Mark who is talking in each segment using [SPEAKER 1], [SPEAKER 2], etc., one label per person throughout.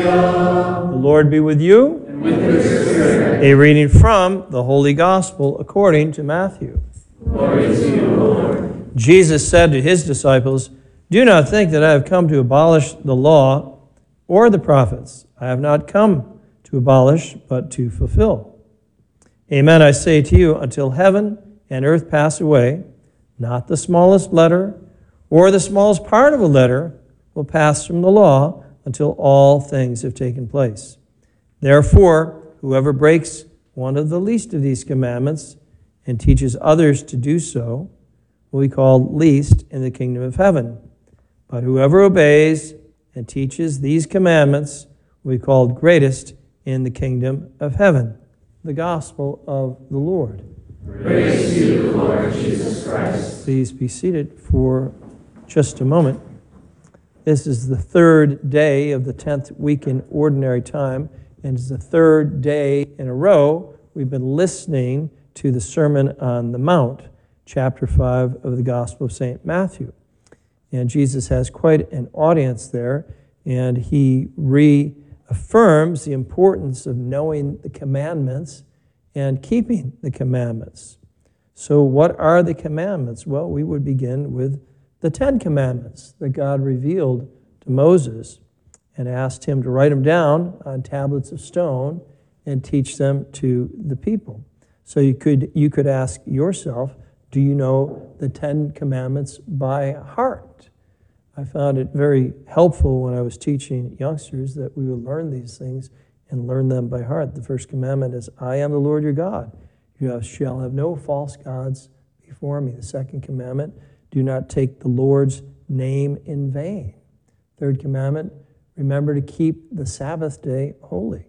[SPEAKER 1] The Lord be with you. And with your spirit. A reading from the Holy Gospel according to Matthew.
[SPEAKER 2] Glory to you, Lord.
[SPEAKER 1] Jesus said to his disciples, "Do not think that I have come to abolish the law or the prophets. I have not come to abolish, but to fulfill. Amen, I say to you, until heaven and earth pass away, not the smallest letter or the smallest part of a letter will pass from the law until all things have taken place. Therefore, whoever breaks one of the least of these commandments and teaches others to do so will be called least in the kingdom of heaven. But whoever obeys and teaches these commandments will be called greatest in the kingdom of heaven." The gospel of the Lord.
[SPEAKER 2] Praise to you, Lord Jesus Christ.
[SPEAKER 1] Please be seated for just a moment. This is the third day of the 10th week in Ordinary Time, and it's the third day in a row we've been listening to the Sermon on the Mount, chapter 5 of the Gospel of St. Matthew. And Jesus has quite an audience there, and he reaffirms the importance of knowing the commandments and keeping the commandments. So what are the commandments? Well, we would begin with the 10 commandments that God revealed to Moses and asked him to write them down on tablets of stone and teach them to the people. So you could ask yourself, do you know the 10 commandments by heart? I found it very helpful when I was teaching youngsters that we would learn these things and learn them by heart. The first commandment is, I am the Lord your God. You shall have no false gods before me. The second commandment, do not take the Lord's name in vain. Third commandment, remember to keep the Sabbath day holy.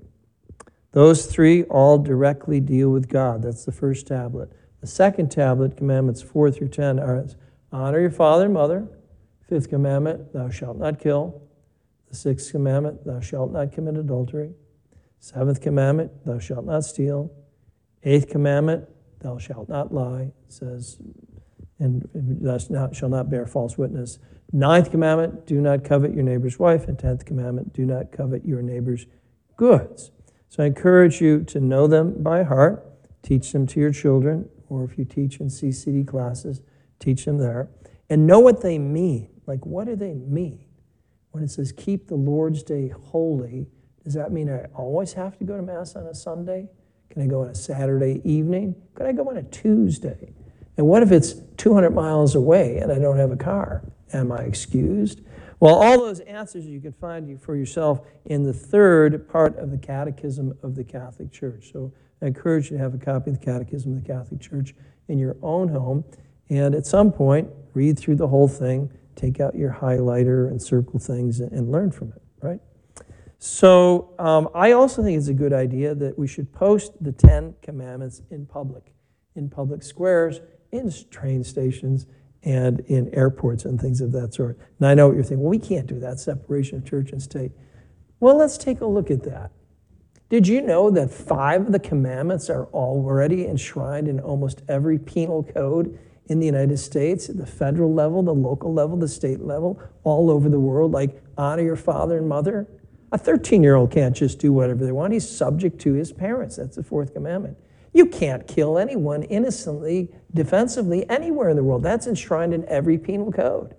[SPEAKER 1] Those three all directly deal with God. That's the first tablet. The second tablet, commandments 4 through 10, are honor your father and mother. Fifth commandment, thou shalt not kill. The sixth commandment, thou shalt not commit adultery. Seventh commandment, thou shalt not steal. Eighth commandment, thou shalt not lie. It says, and thou shalt not bear false witness. Ninth commandment, do not covet your neighbor's wife. And 10th commandment, do not covet your neighbor's goods. So I encourage you to know them by heart. Teach them to your children, or if you teach in CCD classes, teach them there. And know what they mean. Like, what do they mean? When it says, keep the Lord's day holy, does that mean I always have to go to Mass on a Sunday? Can I go on a Saturday evening? Could I go on a Tuesday? And what if it's 200 miles away and I don't have a car? Am I excused? Well, all those answers you can find for yourself in the third part of the Catechism of the Catholic Church. So I encourage you to have a copy of the Catechism of the Catholic Church in your own home. And at some point, read through the whole thing, take out your highlighter and circle things and learn from it, right? So I also think it's a good idea that we should post the 10 commandments in public squares, in train stations, and in airports and things of that sort. And I know what you're thinking, well, we can't do that, separation of church and state. Well, let's take a look at that. Did you know that 5 of the commandments are already enshrined in almost every penal code in the United States, at the federal level, the local level, the state level, all over the world, like honor your father and mother? A 13-year-old can't just do whatever they want. He's subject to his parents. That's the 4th commandment. You can't kill anyone innocently, defensively, anywhere in the world. That's enshrined in every penal code.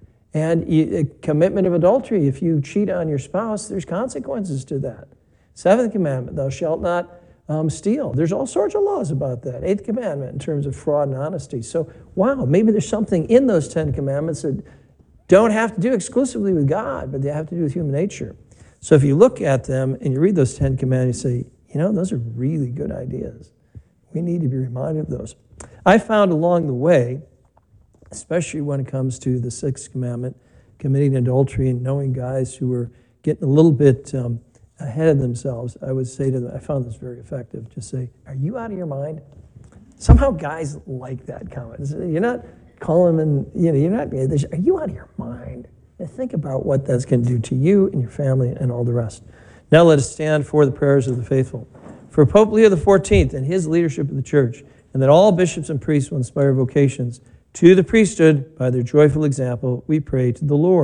[SPEAKER 1] And commitment of adultery, if you cheat on your spouse, there's consequences to that. 7th commandment, thou shalt not steal. There's all sorts of laws about that. 8th commandment in terms of fraud and honesty. So, wow, maybe there's something in those 10 commandments that don't have to do exclusively with God, but they have to do with human nature. So if you look at them and you read those 10 commandments, you say, you know, those are really good ideas. We need to be reminded of those. I found along the way, especially when it comes to the 6th commandment, committing adultery and knowing guys who were getting a little bit ahead of themselves, I would say to them, I found this very effective, just say, are you out of your mind? Somehow guys like that comment. You're not calling them and, you're not, are you out of your mind? And think about what that's going to do to you and your family and all the rest. Now let us stand for the prayers of the faithful. For Pope Leo XIV and his leadership of the church, and that all bishops and priests will inspire vocations to the priesthood by their joyful example, we pray to the Lord.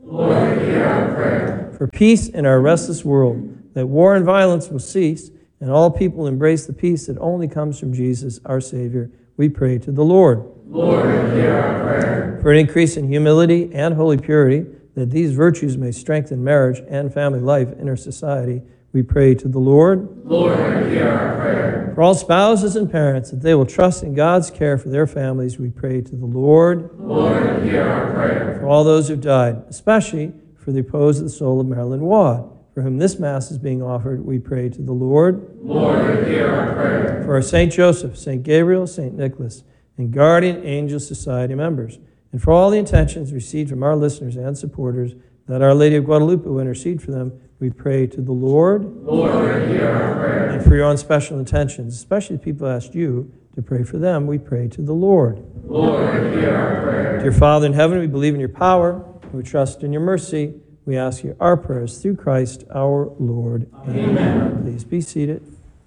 [SPEAKER 2] Lord, hear our prayer.
[SPEAKER 1] For peace in our restless world, that war and violence will cease, and all people embrace the peace that only comes from Jesus, our Savior, we pray to the Lord.
[SPEAKER 2] Lord, hear our prayer.
[SPEAKER 1] For an increase in humility and holy purity, that these virtues may strengthen marriage and family life in our society, we pray to the Lord.
[SPEAKER 2] Lord, hear our prayer.
[SPEAKER 1] For all spouses and parents, that they will trust in God's care for their families, we pray to the Lord.
[SPEAKER 2] Lord, hear our prayer.
[SPEAKER 1] For all those who've died, especially for the repose of the soul of Marilyn Waugh, for whom this Mass is being offered, we pray to the Lord.
[SPEAKER 2] Lord, hear our prayer.
[SPEAKER 1] For our St. Joseph, St. Gabriel, St. Nicholas, and Guardian Angel Society members, and for all the intentions received from our listeners and supporters, that Our Lady of Guadalupe will intercede for them, we pray to the Lord.
[SPEAKER 2] Lord, hear our prayer.
[SPEAKER 1] And for your own special intentions, especially the people asked you to pray for them, we pray to the Lord.
[SPEAKER 2] Lord, hear our prayer.
[SPEAKER 1] Dear Father in heaven, we believe in your power, and we trust in your mercy. We ask you our prayers through Christ our Lord.
[SPEAKER 2] Amen.
[SPEAKER 1] Please be seated.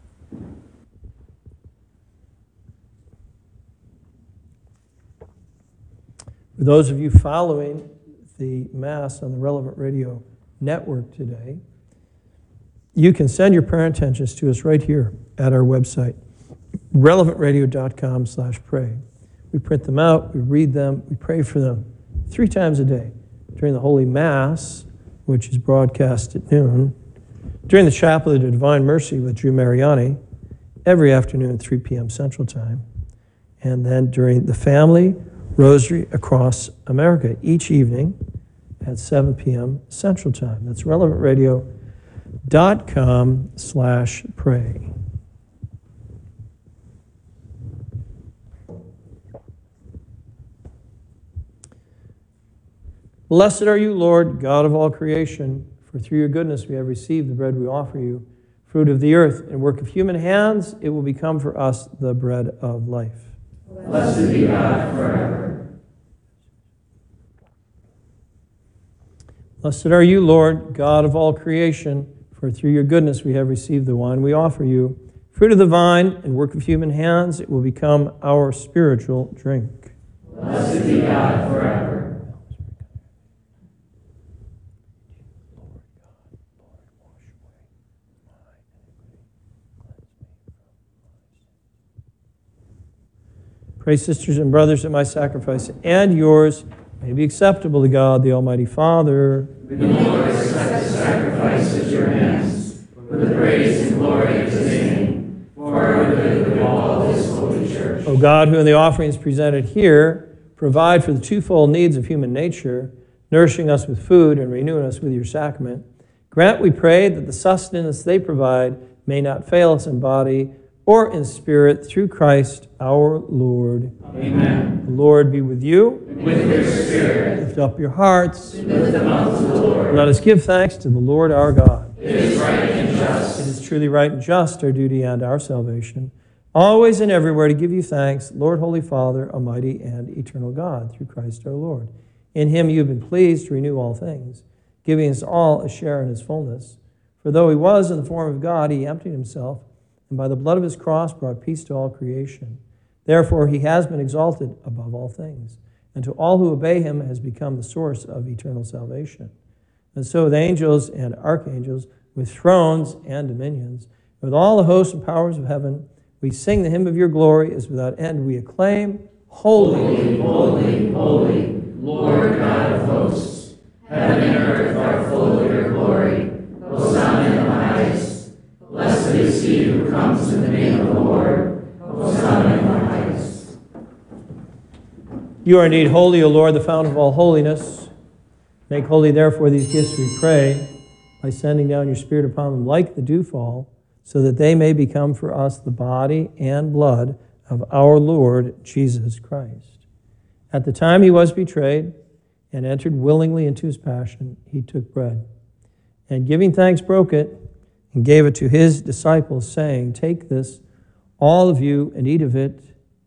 [SPEAKER 1] For those of you following the Mass on the Relevant Radio Network today, you can send your prayer intentions to us right here at our website, relevantradio.com/pray. We print them out, we read them, we pray for them 3 times a day. During the Holy Mass, which is broadcast at noon, during the Chaplet of Divine Mercy with Drew Mariani, every afternoon at 3 p.m. Central Time, and then during the Family Rosary Across America each evening at 7 p.m. Central Time. That's relevantradio.com/pray. Blessed are you, Lord, God of all creation, for through your goodness we have received the bread we offer you, fruit of the earth and work of human hands. It will become for us the bread of life.
[SPEAKER 2] Blessed be God forever.
[SPEAKER 1] Blessed are you, Lord, God of all creation, for through your goodness we have received the wine we offer you, fruit of the vine and work of human hands. It will become our spiritual drink.
[SPEAKER 2] Blessed be God forever. Pray, sisters and brothers, that my sacrifice and yours may be acceptable to God, the Almighty Father. May the Lord accept the sacrifice at your hands, for the praise and glory of his name, for our good of all this holy church.
[SPEAKER 1] O God, who in the offerings presented here provide for the twofold needs of human nature, nourishing us with food and renewing us with your sacrament, grant, we pray, that the sustenance they provide may not fail us in body or in spirit, through Christ our Lord.
[SPEAKER 2] Amen.
[SPEAKER 1] The Lord be with you.
[SPEAKER 2] And with your spirit.
[SPEAKER 1] Lift up your hearts.
[SPEAKER 2] Lift them up to the Lord.
[SPEAKER 1] Let us give thanks to the Lord our God.
[SPEAKER 2] It is right and just.
[SPEAKER 1] It is truly right and just, our duty and our salvation, always and everywhere to give you thanks, Lord, Holy Father, Almighty and eternal God, through Christ our Lord. In him you have been pleased to renew all things, giving us all a share in his fullness. For though he was in the form of God, he emptied himself, and by the blood of his cross brought peace to all creation. Therefore he has been exalted above all things, and to all who obey him has become the source of eternal salvation. And so with angels and archangels, with thrones and dominions, with all the hosts and powers of heaven, we sing the hymn of your glory as without end we acclaim, Holy,
[SPEAKER 2] Holy, holy, Lord God of hosts. Heaven and earth are full of your glory. Hosanna in the highest. Blessed is he who comes in the name of the Lord. Hosanna in the highest.
[SPEAKER 1] You are indeed holy, O Lord, the fount of all holiness. Make holy, therefore, these gifts, we pray, by sending down your Spirit upon them like the dewfall, so that they may become for us the body and blood of our Lord Jesus Christ. At the time he was betrayed and entered willingly into his passion, he took bread, and giving thanks broke it, and gave it to his disciples, saying, "Take this, all of you, and eat of it,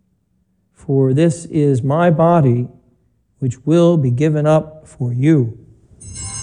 [SPEAKER 1] for this is my body, which will be given up for you."